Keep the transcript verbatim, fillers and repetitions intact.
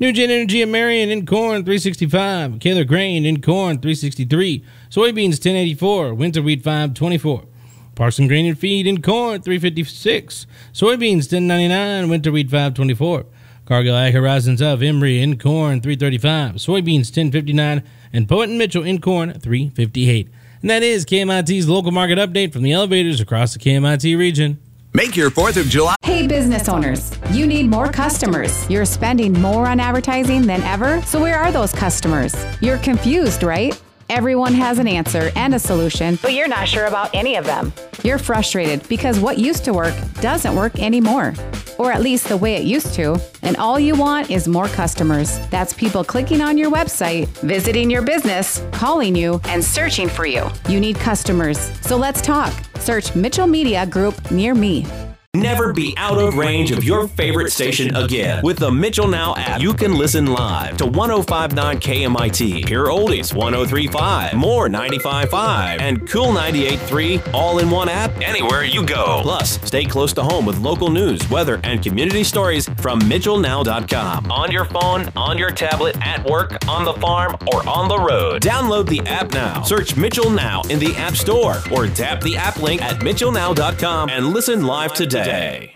NewGen Energy of Marion in corn three sixty-five. Kaler Grain in corn three sixty-three. Soybeans ten eighty-four. Winter wheat five twenty-four. Parks and Grain and Feed in corn three fifty-six. Soybeans ten ninety-nine. Winter wheat five twenty-four. Cargill Ag Horizons of Emory in corn three thirty-five. Soybeans ten fifty-nine. And Poet and Mitchell in corn three fifty-eight. And that is K M I T's local market update from the elevators across the K M I T region. Make your fourth of July. Hey business owners, you need more customers. You're spending more on advertising than ever, so where are those customers? You're confused, right? Everyone has an answer and a solution, but you're not sure about any of them. You're frustrated because what used to work doesn't work anymore, or at least the way it used to, and all you want is more customers. That's people clicking on your website, visiting your business, calling you, and searching for you. You need customers, so let's talk. Search Mitchell Media Group near me. Never be out of range of your favorite station again. With the Mitchell Now app, you can listen live to one oh five point nine K M I T, Pure Oldies one oh three point five, More ninety-five point five, and Cool ninety-eight point three, all in one app anywhere you go. Plus, stay close to home with local news, weather, and community stories from Mitchell Now dot com. On your phone, on your tablet, at work, on the farm, or on the road. Download the app now. Search Mitchell Now in the App Store or tap the app link at Mitchell Now dot com and listen live today. Day.